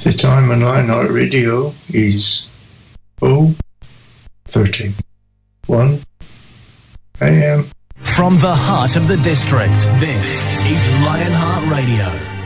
The time on Lionheart Radio is 0:31 a.m. From the heart of the district, this is Lionheart Radio.